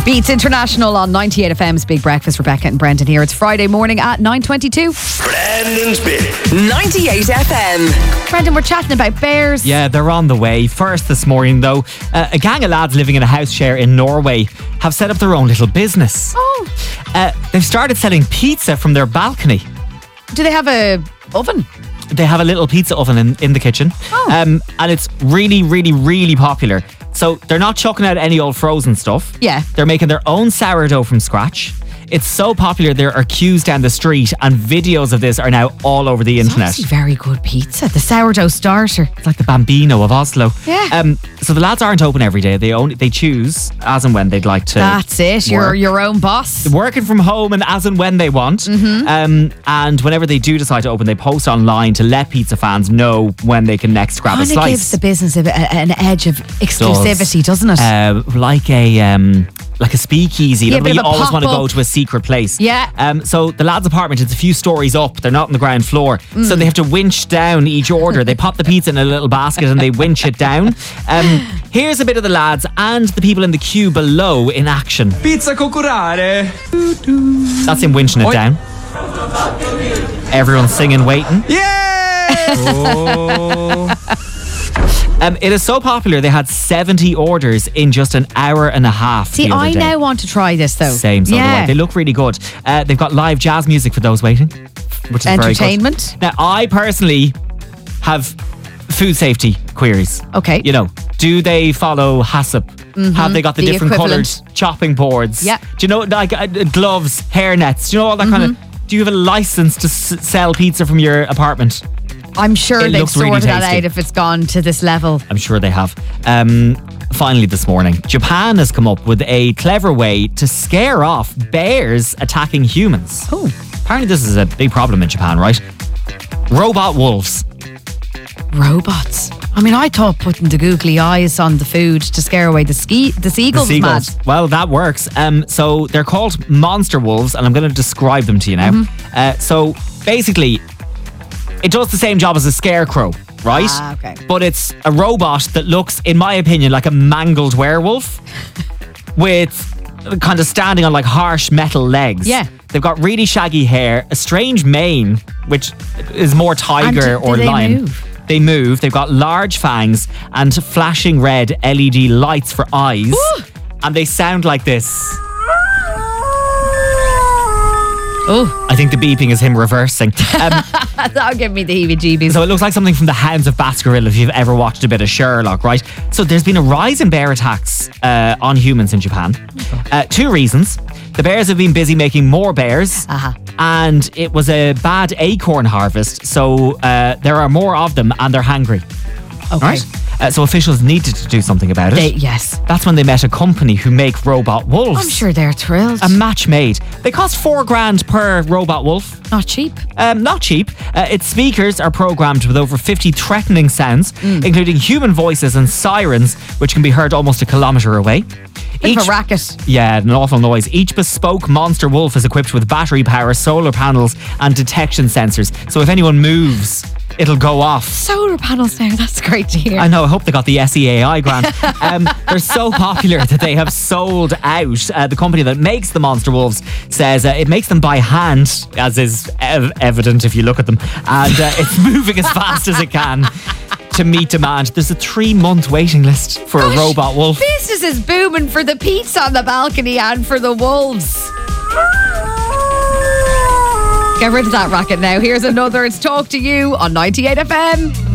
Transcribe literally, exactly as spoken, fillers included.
Beats International on ninety-eight F M's Big Breakfast. Rebecca and Brendan here. It's Friday morning at nine twenty-two. Brendan's Big ninety-eight F M. Brendan, we're chatting about bears. Yeah, they're on the way. First this morning, though, uh, a gang of lads living in a house share in Norway have set up their own little business. Oh. Uh, they've started selling pizza from their balcony. Do they have a oven? They have a little pizza oven in, in the kitchen. Oh. Um, and it's really, really, really popular. So they're not chucking out any old frozen stuff. Yeah. They're making their own sourdough from scratch. It's so popular there are queues down the street, and videos of this are now all over the It's internet. obviously very good pizza. The sourdough starter. It's like the Bambino of Oslo. Yeah. Um, so the lads aren't open every day. They only they choose as and when they'd like to. That's it. You're work. your own boss. Working from home and as and when they want. Mm-hmm. Um, and whenever they do decide to open, they post online to let pizza fans know when they can next grab a And it slice. gives the business a, a, an edge of exclusivity, doesn't it? Uh, like a um, like a speakeasy. Yeah, You know, a bit you of a always want to go pop-up. to a secret place. Yeah. Um, so the lads' apartment, it's a few stories up. They're not on the ground floor, Mm. so they have to winch down each order. They pop the pizza in a little basket and they winch it down. Um, here's a bit of the lads and the people in the queue below in action. Pizza cucurare. That's him winching it Oi. down. Everyone's singing, waiting. Yeah! Oh. Um, it is so popular, they had seventy orders in just an hour and a half. See, the other I day. now want to try this though. Same, so do yeah. I. They look really good. Uh, they've got live jazz music for those waiting, which is very good. Entertainment. Now, I personally have food safety queries. Okay. You know, do they follow HACCP? Have they got the, The different coloured equivalent. chopping boards? Yeah. Do you know, like uh, gloves, hair nets? Do you know all that kind of? Do you have a license to s- sell pizza from your apartment? I'm sure It they've looks really sorted that tasty. out if it's gone to this level. I'm sure they have. Um, finally this morning, Japan has come up with a clever way to scare off bears attacking humans. Oh. Apparently this is a big problem in Japan, right? Robot wolves. Robots. I mean, I thought putting the googly eyes on the food to scare away the ski the seagulls, The was seagulls. mad. Well, that works. Um, so they're called monster wolves, and I'm going to describe them to you now. Mm-hmm. Uh, so basically, it does the same job as a scarecrow, right? Ah, okay. But it's a robot that looks, in my opinion, like a mangled werewolf with kind of standing on like harsh metal legs. Yeah. They've got really shaggy hair, a strange mane, which is more tiger And do or they lion. move? They move. They've got large fangs and flashing red L E D lights for eyes. Ooh. And they sound like this. Oh, I think the beeping is him reversing. Um, that'll give me the heebie-jeebies. so it looks like something from the Hounds of Baskerville if you've ever watched a bit of Sherlock, right? So there's been a rise in bear attacks uh, on humans in Japan. Uh, two reasons. The bears have been busy making more bears. Uh-huh. And it was a bad acorn harvest. So uh, there are more of them and they're hangry. Okay. Right? Uh, so officials needed to do something about it. They, yes. That's when they met a company who make robot wolves. I'm sure they're thrilled. A match made. They cost four grand per robot wolf. Not cheap. Um, not cheap. Uh, its speakers are programmed with over fifty threatening sounds, Mm. including human voices and sirens, which can be heard almost a kilometre away. Bit of a racket. Yeah, an awful noise. Each bespoke monster wolf is equipped with battery power, solar panels, and detection sensors. So if anyone moves, it'll go off. Solar panels now. That's great to hear. I know, I hope they got the S E A I grant. Um, they're so popular that they have sold out. Uh, the company that makes the Monster Wolves says uh, it makes them by hand, as is ev- evident if you look at them, and uh, it's moving as fast as it can to meet demand. There's a three-month waiting list for Gosh, a robot wolf. Business is booming for the pizza on the balcony and for the wolves. Get rid of that racket now. Here's another It's Talk to You on ninety-eight F M.